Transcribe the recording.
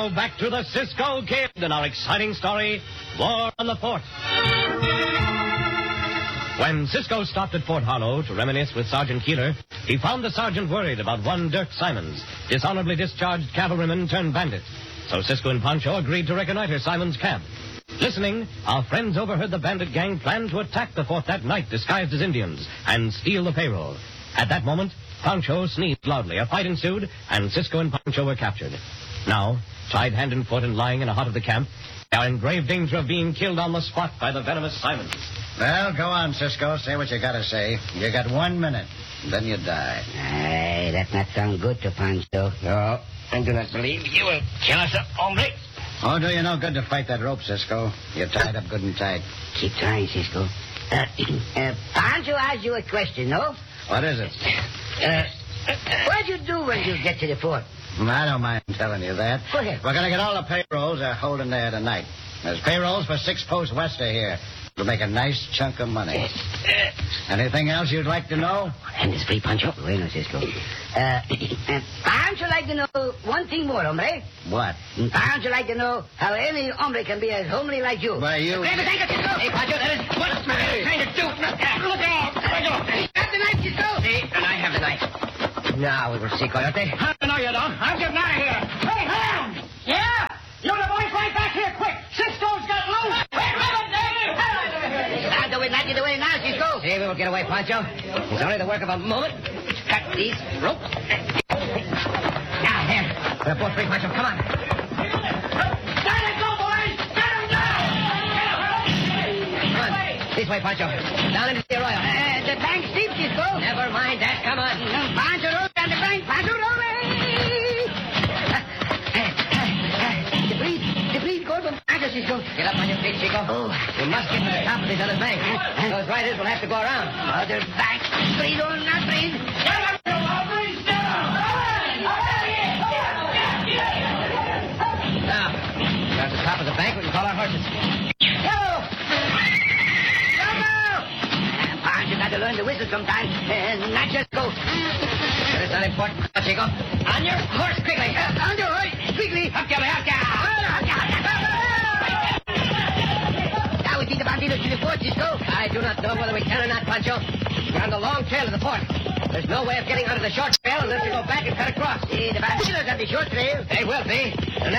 go back to the Cisco Kid in our exciting story, War on the Fort. When Cisco stopped at Fort Harlow to reminisce with Sergeant Keeler, he found the sergeant worried about one Dirk Simons, dishonorably discharged cavalryman turned bandit. So Cisco and Pancho agreed to reconnoiter Simons' camp. Listening, our friends overheard the bandit gang plan to attack the fort that night disguised as Indians and steal the payroll. At that moment, Pancho sneezed loudly. A fight ensued, and Cisco and Pancho were captured. Now, tied hand and foot and lying in the heart of the camp, they are in grave danger of being killed on the spot by the venomous Simons. Well, go on, Cisco. Say what you got to say. You got 1 minute. Then you die. Aye, that not sound good to Pancho. No, I do not believe you will kill us, hombre. Oh, do you no good to fight that rope, Cisco? You're tied up good and tight. Keep trying, Cisco. Pancho asked you a question, no? What is it? What do you do when you get to the fort? I don't mind telling you that. Go ahead. We're going to get all the payrolls they're holding there tonight. There's payrolls for 6 posts west of here. We'll make a nice chunk of money. Anything else you'd like to know? And it's free, Pancho. Bueno, Cisco. Pancho like to know one thing more, hombre. What? Pancho like to know how any hombre can be as homely like you. Why, you... Grab the tanker, Cisco. Hey, Pancho, that is what I'm trying to do. Look out. Got the knife, Cisco. See, and I have the knife. Now we will see, Coyote. No, you don't. I'm getting out of here. Hey, Ham! Yeah? You the boys right back here, quick. Cisco's got loose. Now, do we not get away now, Cisco? See, we will get away, Pancho. It's only the work of a moment. Cut these ropes. Now, here. We're both free, Pancho. Come on. Let it go, boys! Get him down! Come on. This way, Pancho. Down into the arroyo. The bank's deep, Cisco. Never mind that. Come on. Pancho roll down the bank. Pancho roll. The breeze goes from Pancho, Cisco. Get up on your feet, Chico. Oh. We must get to the top of these other banks. Those riders will have to go around. Other bank. Breathe or not breathe. Now, at the top of the bank, we can call our horses. Pancho got to learn to whistle sometimes, not just go. But it's not important, Chico. On your horse, quickly. On your horse, quickly. Up, Kelly, up, Now we see the bandidos in the fort, Cisco. I do not know whether we can or not, Pancho. We're on the long trail of the fort. There's no way of getting onto the short trail unless we go back and cut across. The bandidos have the short trail. They will be. And